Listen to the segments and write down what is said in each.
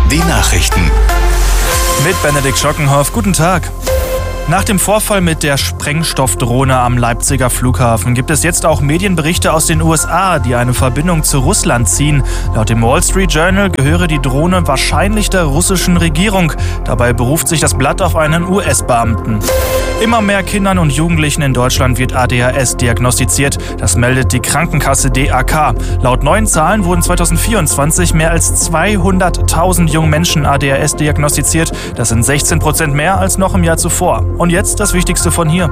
Die Nachrichten. Mit Benedikt Schockenhoff, guten Tag. Nach dem Vorfall mit der Sprengstoffdrohne am Leipziger Flughafen gibt es jetzt auch Medienberichte aus den USA, die eine Verbindung zu Russland ziehen. Laut dem Wall Street Journal gehöre die Drohne wahrscheinlich der russischen Regierung. Dabei beruft sich das Blatt auf einen US-Beamten. Immer mehr Kindern und Jugendlichen in Deutschland wird ADHS diagnostiziert. Das meldet die Krankenkasse DAK. Laut neuen Zahlen wurden 2024 mehr als 200.000 jungen Menschen ADHS diagnostiziert. Das sind 16% mehr als noch im Jahr zuvor. Und jetzt das Wichtigste von hier.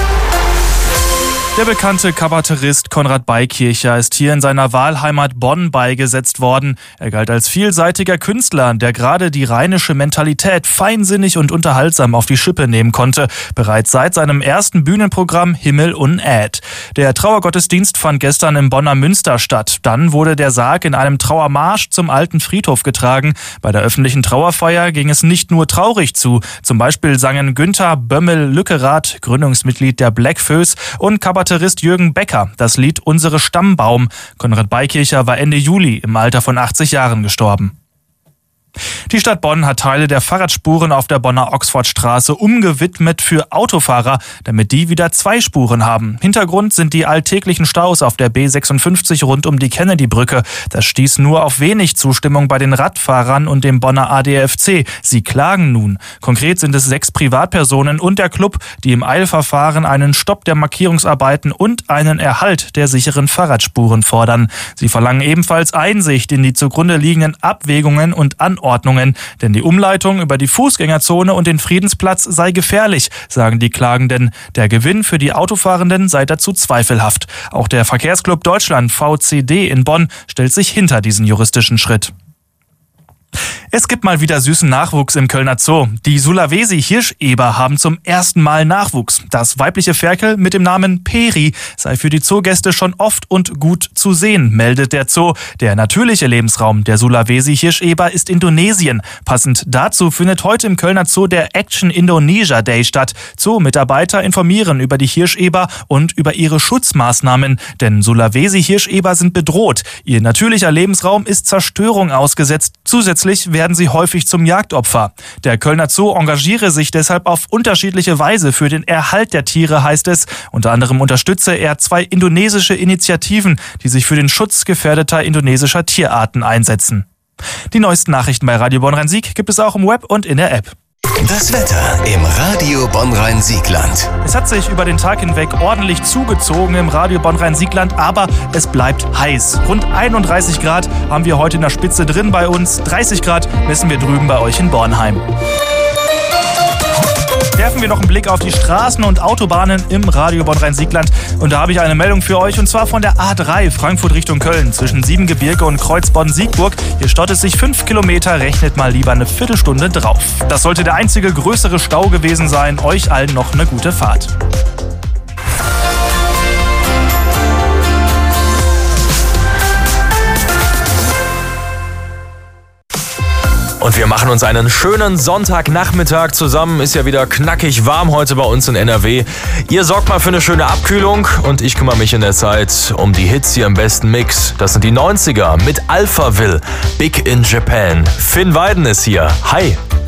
Der bekannte Kabarettist Konrad Beikircher ist hier in seiner Wahlheimat Bonn beigesetzt worden. Er galt als vielseitiger Künstler, der gerade die rheinische Mentalität feinsinnig und unterhaltsam auf die Schippe nehmen konnte, bereits seit seinem ersten Bühnenprogramm Himmel unäd. Der Trauergottesdienst fand gestern im Bonner Münster statt. Dann wurde der Sarg in einem Trauermarsch zum alten Friedhof getragen. Bei der öffentlichen Trauerfeier ging es nicht nur traurig zu. Zum Beispiel sangen Günther Bömmel-Lückerath, Gründungsmitglied der Blackfoes, und Kabarettist Jürgen Becker das Lied Unsere Stammbaum. Konrad Beikircher war Ende Juli im Alter von 80 Jahren gestorben. Die Stadt Bonn hat Teile der Fahrradspuren auf der Bonner Oxfordstraße umgewidmet für Autofahrer, damit die wieder 2 Spuren haben. Hintergrund sind die alltäglichen Staus auf der B56 rund um die Kennedy-Brücke. Das stieß nur auf wenig Zustimmung bei den Radfahrern und dem Bonner ADFC. Sie klagen nun. Konkret sind es 6 Privatpersonen und der Club, die im Eilverfahren einen Stopp der Markierungsarbeiten und einen Erhalt der sicheren Fahrradspuren fordern. Sie verlangen ebenfalls Einsicht in die zugrunde liegenden Abwägungen und Anordnungen, denn die Umleitung über die Fußgängerzone und den Friedensplatz sei gefährlich, sagen die Klagenden. Der Gewinn für die Autofahrenden sei dazu zweifelhaft. Auch der Verkehrsclub Deutschland VCD in Bonn stellt sich hinter diesen juristischen Schritt. Es gibt mal wieder süßen Nachwuchs im Kölner Zoo. Die Sulawesi-Hirscheber haben zum ersten Mal Nachwuchs. Das weibliche Ferkel mit dem Namen Peri sei für die Zoogäste schon oft und gut zu sehen, meldet der Zoo. Der natürliche Lebensraum der Sulawesi-Hirscheber ist Indonesien. Passend dazu findet heute im Kölner Zoo der Action Indonesia Day statt. Zoo-Mitarbeiter informieren über die Hirscheber und über ihre Schutzmaßnahmen. Denn Sulawesi-Hirscheber sind bedroht. Ihr natürlicher Lebensraum ist Zerstörung ausgesetzt. Zusätzlich werden sie häufig zum Jagdopfer. Der Kölner Zoo engagiere sich deshalb auf unterschiedliche Weise für den Erhalt der Tiere, heißt es. Unter anderem unterstütze er 2 indonesische Initiativen, die sich für den Schutz gefährdeter indonesischer Tierarten einsetzen. Die neuesten Nachrichten bei Radio Bonn-Rhein-Sieg gibt es auch im Web und in der App. Das Wetter im Radio Bonn-Rhein-Siegland. Es hat sich über den Tag hinweg ordentlich zugezogen im Radio Bonn-Rhein-Siegland, aber es bleibt heiß. Rund 31 Grad haben wir heute in der Spitze drin bei uns. 30 Grad messen wir drüben bei euch in Bornheim. Werfen wir noch einen Blick auf die Straßen und Autobahnen im Radio Bonn-Rhein-Siegland. Und da habe ich eine Meldung für euch, und zwar von der A3 Frankfurt Richtung Köln zwischen Siebengebirge und Kreuzbonn-Siegburg. Hier staut es sich 5 Kilometer, rechnet mal lieber eine Viertelstunde drauf. Das sollte der einzige größere Stau gewesen sein. Euch allen noch eine gute Fahrt. Und wir machen uns einen schönen Sonntagnachmittag zusammen. Ist ja wieder knackig warm heute bei uns in NRW. Ihr sorgt mal für eine schöne Abkühlung und ich kümmere mich in der Zeit um die Hits hier im besten Mix. Das sind die 90er mit Alphaville, Big in Japan. Finn Weiden ist hier. Hi!